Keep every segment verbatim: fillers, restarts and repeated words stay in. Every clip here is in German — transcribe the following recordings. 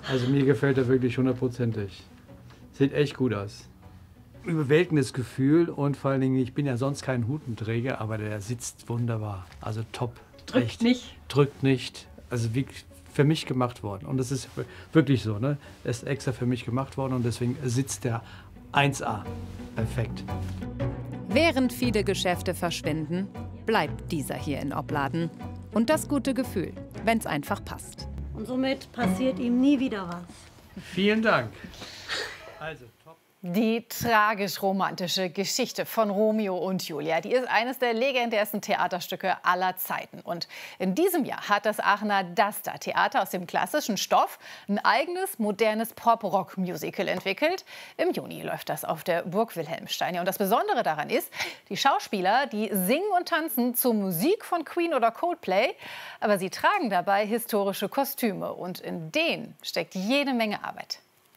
Also mir gefällt er wirklich hundertprozentig. Sieht echt gut aus. Überwältigendes Gefühl und vor allen Dingen, ich bin ja sonst kein Hutenträger, aber der sitzt wunderbar. Also top. Drückt echt. nicht. Drückt nicht. Also wirklich für mich gemacht worden. Und das ist wirklich so, ne? Er ist extra für mich gemacht worden und deswegen sitzt der eins A. Perfekt. Während viele Geschäfte verschwinden, bleibt dieser hier in Opladen. Und das gute Gefühl, wenn es einfach passt. Und somit passiert ihm nie wieder was. Vielen Dank. Also, top. Die tragisch-romantische Geschichte von Romeo und Julia, die ist eines der legendärsten Theaterstücke aller Zeiten. Und in diesem Jahr hat das Aachener Dasta-Theater aus dem klassischen Stoff ein eigenes, modernes Pop-Rock-Musical entwickelt. Im Juni läuft das auf der Burg Wilhelmstein. Und das Besondere daran ist, die Schauspieler, die singen und tanzen zur Musik von Queen oder Coldplay, aber sie tragen dabei historische Kostüme. Und in denen steckt jede Menge Arbeit.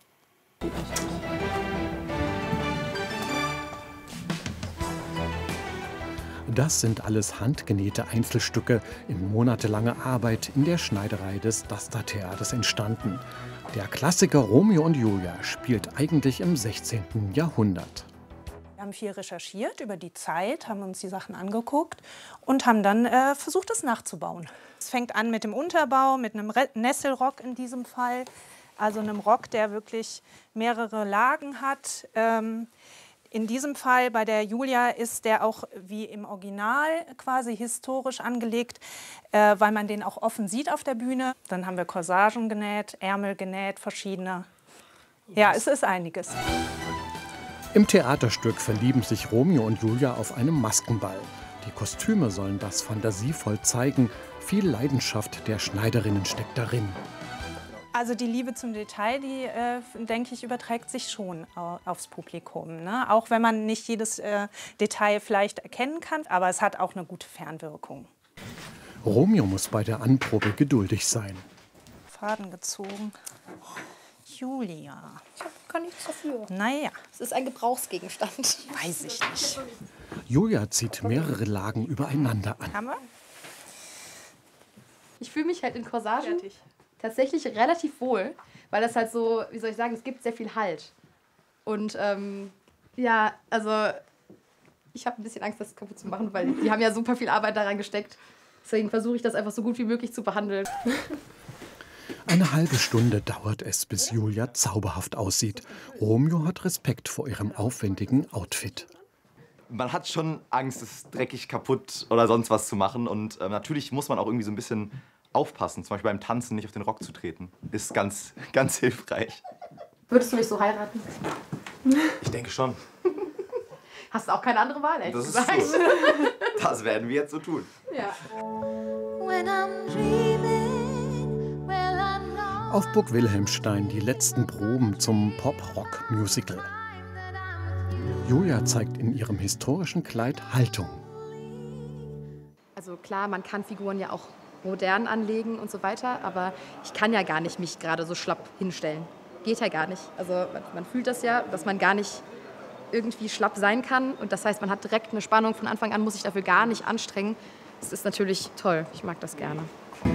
Das sind alles handgenähte Einzelstücke in monatelanger Arbeit in der Schneiderei des Dasta-Theaters entstanden. Der Klassiker Romeo und Julia spielt eigentlich im sechzehnten Jahrhundert. Wir haben viel recherchiert über die Zeit, haben uns die Sachen angeguckt und haben dann äh, versucht, es nachzubauen. Es fängt an mit dem Unterbau, mit einem Nesselrock in diesem Fall. Also einem Rock, der wirklich mehrere Lagen hat. Ähm, In diesem Fall bei der Julia ist der auch wie im Original quasi historisch angelegt, äh, weil man den auch offen sieht auf der Bühne. Dann haben wir Corsagen genäht, Ärmel genäht, verschiedene. Ja, es ist einiges. Im Theaterstück verlieben sich Romeo und Julia auf einem Maskenball. Die Kostüme sollen das fantasievoll zeigen. Viel Leidenschaft der Schneiderinnen steckt darin. Also die Liebe zum Detail, die, äh, denke ich, überträgt sich schon aufs Publikum. Ne? Auch wenn man nicht jedes äh, Detail vielleicht erkennen kann, aber es hat auch eine gute Fernwirkung. Romeo muss bei der Anprobe geduldig sein. Faden gezogen. Julia. Ich habe gar nichts dafür. Naja. Es ist ein Gebrauchsgegenstand. Weiß ich nicht. Julia zieht mehrere Lagen übereinander an. Haben wir? Ich fühle mich halt in Corsagen tatsächlich relativ wohl, weil das halt so, wie soll ich sagen, es gibt sehr viel Halt. Und ähm, ja, also ich habe ein bisschen Angst, das kaputt zu machen, weil die haben ja super viel Arbeit da reingesteckt. Deswegen versuche ich das einfach so gut wie möglich zu behandeln. Eine halbe Stunde dauert es, bis Julia zauberhaft aussieht. Romeo hat Respekt vor ihrem aufwendigen Outfit. Man hat schon Angst, es dreckig kaputt oder sonst was zu machen. Und äh, natürlich muss man auch irgendwie so ein bisschen aufpassen, zum Beispiel beim Tanzen nicht auf den Rock zu treten. Ist ganz, ganz hilfreich. Würdest du mich so heiraten? Ich denke schon. Hast du auch keine andere Wahl, ehrlich Das ist gesagt. so. Das werden wir jetzt so tun. Ja. Auf Burg Wilhelmstein die letzten Proben zum Pop-Rock-Musical. Julia zeigt in ihrem historischen Kleid Haltung. Also klar, man kann Figuren ja auch modern anlegen und so weiter, aber ich kann ja gar nicht mich gerade so schlapp hinstellen. Geht ja gar nicht. Also man, man fühlt das ja, dass man gar nicht irgendwie schlapp sein kann und das heißt, man hat direkt eine Spannung. Von Anfang an muss sich dafür gar nicht anstrengen. Das ist natürlich toll. Ich mag das gerne.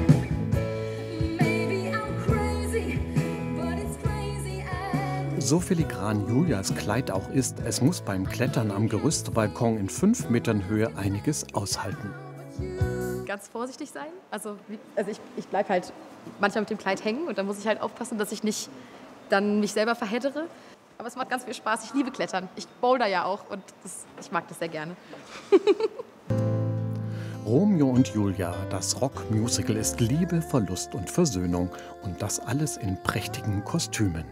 So filigran Julias Kleid auch ist, es muss beim Klettern am Gerüstbalkon in fünf Metern Höhe einiges aushalten. Ganz vorsichtig sein. Also, also ich, ich bleibe halt manchmal mit dem Kleid hängen und dann muss ich halt aufpassen, dass ich nicht dann mich selber verheddere. Aber es macht ganz viel Spaß. Ich liebe Klettern. Ich boulder ja auch und das, ich mag das sehr gerne. Romeo und Julia, das Rockmusical ist Liebe, Verlust und Versöhnung. Und das alles in prächtigen Kostümen.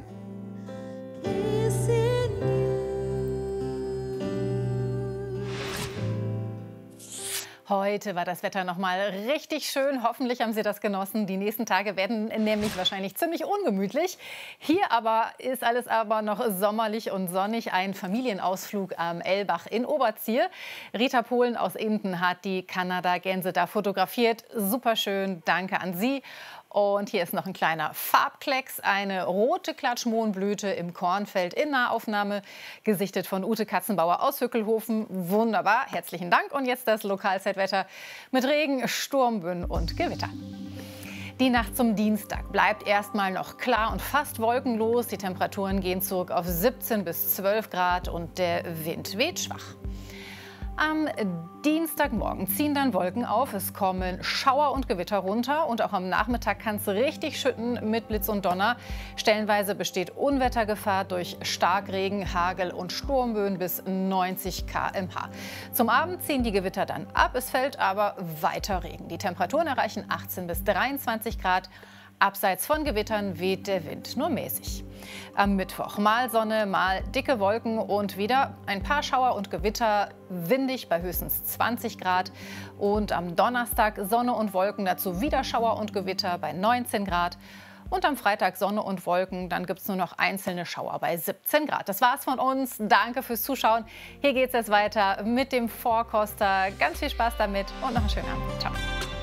Heute war das Wetter noch mal richtig schön. Hoffentlich haben Sie das genossen. Die nächsten Tage werden nämlich wahrscheinlich ziemlich ungemütlich. Hier aber ist alles aber noch sommerlich und sonnig. Ein Familienausflug am Elbach in Oberzier. Rita Polen aus Emden hat die Kanada-Gänse da fotografiert. Superschön. Danke an Sie. Und hier ist noch ein kleiner Farbklecks, eine rote Klatschmohnblüte im Kornfeld in Nahaufnahme, gesichtet von Ute Katzenbauer aus Hückelhofen. Wunderbar, herzlichen Dank. Und jetzt das Lokalzeitwetter mit Regen, Sturmböen und Gewitter. Die Nacht zum Dienstag bleibt erstmal noch klar und fast wolkenlos. Die Temperaturen gehen zurück auf siebzehn bis zwölf Grad und der Wind weht schwach. Am Dienstagmorgen ziehen dann Wolken auf, es kommen Schauer und Gewitter runter und auch am Nachmittag kann es richtig schütten mit Blitz und Donner. Stellenweise besteht Unwettergefahr durch Starkregen, Hagel und Sturmböen bis neunzig Kilometer pro Stunde. Zum Abend ziehen die Gewitter dann ab, es fällt aber weiter Regen. Die Temperaturen erreichen achtzehn bis dreiundzwanzig Grad. Abseits von Gewittern weht der Wind nur mäßig. Am Mittwoch mal Sonne, mal dicke Wolken und wieder ein paar Schauer und Gewitter, windig bei höchstens zwanzig Grad. Und am Donnerstag Sonne und Wolken, dazu wieder Schauer und Gewitter bei neunzehn Grad. Und am Freitag Sonne und Wolken, dann gibt es nur noch einzelne Schauer bei siebzehn Grad. Das war's von uns. Danke fürs Zuschauen. Hier geht es jetzt weiter mit dem Four-Koster. Ganz viel Spaß damit und noch einen schönen Abend. Ciao.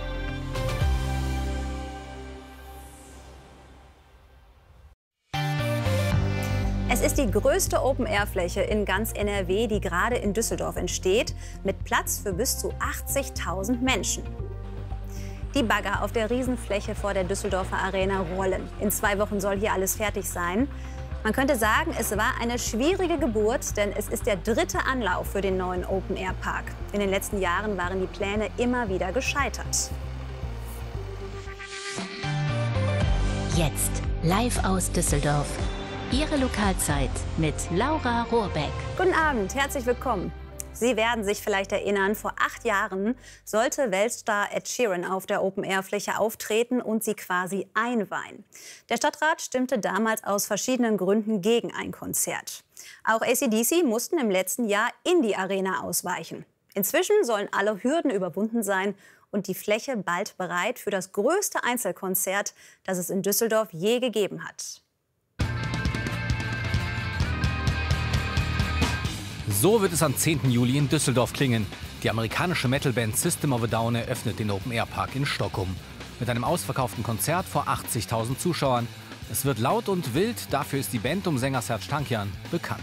Es ist die größte Open-Air-Fläche in ganz N R W, die gerade in Düsseldorf entsteht, mit Platz für bis zu achtzigtausend Menschen. Die Bagger auf der Riesenfläche vor der Düsseldorfer Arena rollen. In zwei Wochen soll hier alles fertig sein. Man könnte sagen, es war eine schwierige Geburt, denn es ist der dritte Anlauf für den neuen Open-Air-Park. In den letzten Jahren waren die Pläne immer wieder gescheitert. Jetzt live aus Düsseldorf. Ihre Lokalzeit mit Laura Rohrbeck. Guten Abend, herzlich willkommen. Sie werden sich vielleicht erinnern, vor acht Jahren sollte Weltstar Ed Sheeran auf der Open-Air-Fläche auftreten und sie quasi einweihen. Der Stadtrat stimmte damals aus verschiedenen Gründen gegen ein Konzert. Auch A C D C mussten im letzten Jahr in die Arena ausweichen. Inzwischen sollen alle Hürden überwunden sein und die Fläche bald bereit für das größte Einzelkonzert, das es in Düsseldorf je gegeben hat. So wird es am zehnten Juli in Düsseldorf klingen. Die amerikanische Metalband System of a Down eröffnet den Open-Air-Park in Stockholm. Mit einem ausverkauften Konzert vor achtzigtausend Zuschauern. Es wird laut und wild, dafür ist die Band um Sänger Serj Tankian bekannt.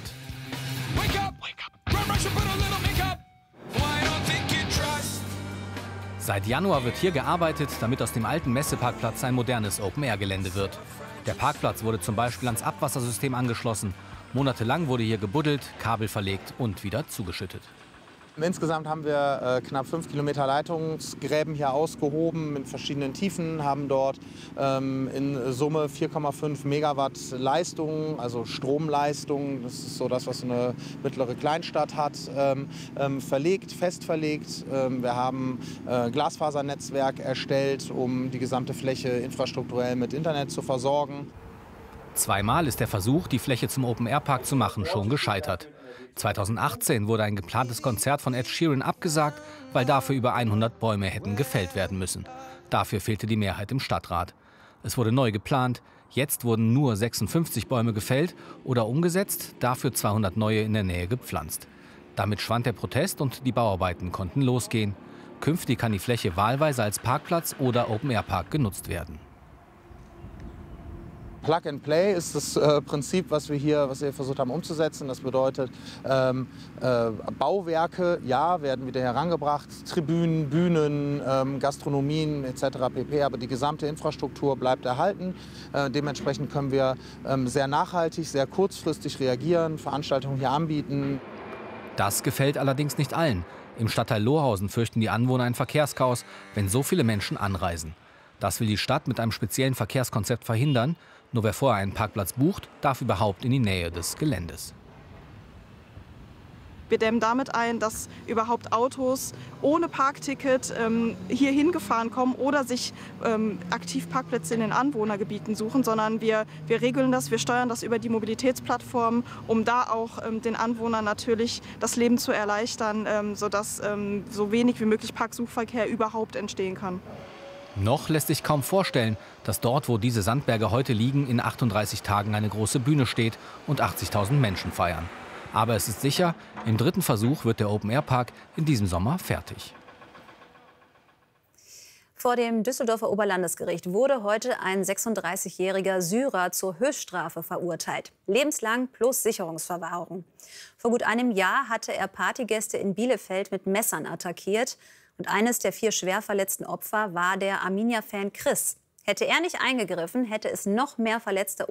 Seit Januar wird hier gearbeitet, damit aus dem alten Messeparkplatz ein modernes Open-Air-Gelände wird. Der Parkplatz wurde zum Beispiel ans Abwassersystem angeschlossen. Monatelang wurde hier gebuddelt, Kabel verlegt und wieder zugeschüttet. Insgesamt haben wir äh, knapp fünf Kilometer Leitungsgräben hier ausgehoben in verschiedenen Tiefen, haben dort ähm, in Summe vier Komma fünf Megawatt Leistung, also Stromleistung, das ist so das, was eine mittlere Kleinstadt hat, ähm, ähm, verlegt, fest verlegt. Ähm, wir haben äh, Glasfasernetzwerk erstellt, um die gesamte Fläche infrastrukturell mit Internet zu versorgen. Zweimal ist der Versuch, die Fläche zum Open-Air-Park zu machen, schon gescheitert. zweitausendachtzehn wurde ein geplantes Konzert von Ed Sheeran abgesagt, weil dafür über hundert Bäume hätten gefällt werden müssen. Dafür fehlte die Mehrheit im Stadtrat. Es wurde neu geplant. Jetzt wurden nur sechsundfünfzig Bäume gefällt oder umgesetzt, dafür zweihundert neue in der Nähe gepflanzt. Damit schwand der Protest und die Bauarbeiten konnten losgehen. Künftig kann die Fläche wahlweise als Parkplatz oder Open-Air-Park genutzt werden. Plug and Play ist das äh, Prinzip, was wir hier, was wir versucht haben umzusetzen. Das bedeutet, ähm, äh, Bauwerke, ja, werden wieder herangebracht, Tribünen, Bühnen, ähm, Gastronomien et cetera pp. Aber die gesamte Infrastruktur bleibt erhalten. Äh, dementsprechend können wir ähm, sehr nachhaltig, sehr kurzfristig reagieren, Veranstaltungen hier anbieten. Das gefällt allerdings nicht allen. Im Stadtteil Lohausen fürchten die Anwohner ein Verkehrschaos, wenn so viele Menschen anreisen. Das will die Stadt mit einem speziellen Verkehrskonzept verhindern. Nur wer vorher einen Parkplatz bucht, darf überhaupt in die Nähe des Geländes. Wir dämmen damit ein, dass überhaupt Autos ohne Parkticket ähm, hier hingefahren kommen oder sich ähm, aktiv Parkplätze in den Anwohnergebieten suchen, sondern wir, wir regeln das, wir steuern das über die Mobilitätsplattformen, um da auch ähm, den Anwohnern natürlich das Leben zu erleichtern, ähm, sodass ähm, so wenig wie möglich Parksuchverkehr überhaupt entstehen kann. Noch lässt sich kaum vorstellen, dass dort, wo diese Sandberge heute liegen, in achtunddreißig Tagen eine große Bühne steht und achtzigtausend Menschen feiern. Aber es ist sicher, im dritten Versuch wird der Open-Air-Park in diesem Sommer fertig. Vor dem Düsseldorfer Oberlandesgericht wurde heute ein sechsunddreißigjähriger Syrer zur Höchststrafe verurteilt. Lebenslang plus Sicherungsverwahrung. Vor gut einem Jahr hatte er Partygäste in Bielefeld mit Messern attackiert. Und eines der vier schwer verletzten Opfer war der Arminia-Fan Chris. Hätte er nicht eingegriffen, hätte es noch mehr Verletzte